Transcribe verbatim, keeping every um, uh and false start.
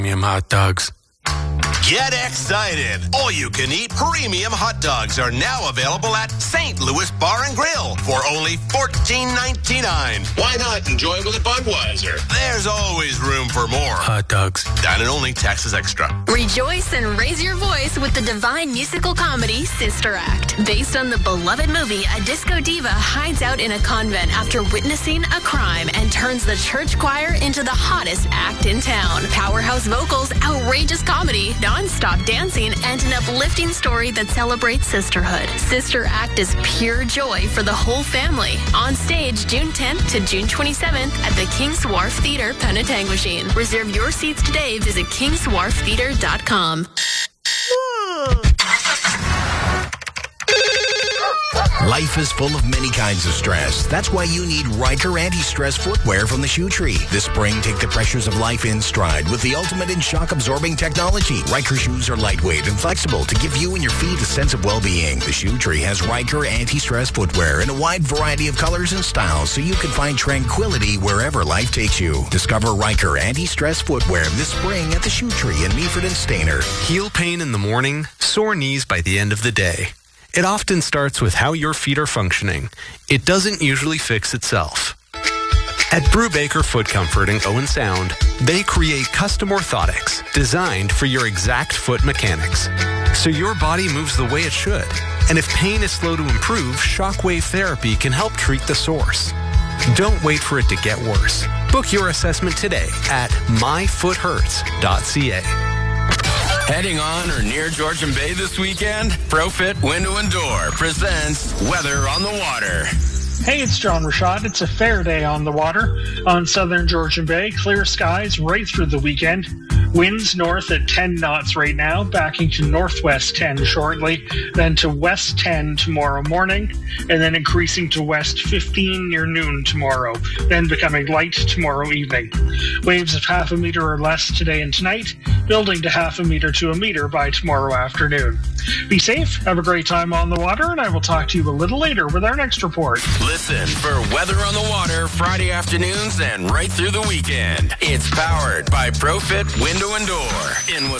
Premium hot dogs. Get excited! All-you-can-eat premium hot dogs are now available at Saint Louis Bar and Grill for only fourteen ninety-nine. Why not enjoy it with a Budweiser? There's always room for more. Hot dogs. Dine and only, taxes extra. Rejoice and raise your voice with the divine musical comedy Sister Act. Based on the beloved movie, a disco diva hides out in a convent after witnessing a crime and turns the church choir into the hottest act in town. Powerhouse vocals, outrageous comedy, non-stop dancing, and an uplifting story that celebrates sisterhood. Sister Act is pure joy for the whole family. On stage June tenth to June twenty-seventh at the Kings Wharf Theater, Penetanguishene. Reserve your seats today. Visit kings wharf theater dot com. Life is full of many kinds of stress. That's why you need Riker anti-stress footwear from the Shoe Tree. This spring, take the pressures of life in stride with the ultimate in shock-absorbing technology. Riker shoes are lightweight and flexible to give you and your feet a sense of well-being. The Shoe Tree has Riker anti-stress footwear in a wide variety of colors and styles so you can find tranquility wherever life takes you. Discover Riker anti-stress footwear this spring at the Shoe Tree in Meaford and Stainer. Heel pain in the morning, sore knees by the end of the day. It often starts with how your feet are functioning. It doesn't usually fix itself. At Brubaker Foot Comfort in Owen Sound, they create custom orthotics designed for your exact foot mechanics, so your body moves the way it should. And if pain is slow to improve, shockwave therapy can help treat the source. Don't wait for it to get worse. Book your assessment today at my foot hurts dot c a. Heading on or near Georgian Bay this weekend? ProFit Window and Door presents Weather on the Water. Hey, it's John Rashad. It's a fair day on the water. On southern Georgian Bay, clear skies right through the weekend. Winds north at ten knots right now, backing to northwest ten shortly, then to west ten tomorrow morning, and then increasing to west fifteen near noon tomorrow, then becoming light tomorrow evening. Waves of half a meter or less today and tonight, building to half a meter to a meter by tomorrow afternoon. Be safe, have a great time on the water, and I will talk to you a little later with our next report. Listen for Weather on the Water Friday afternoons and right through the weekend. It's powered by ProFit Window and Door in Wisconsin.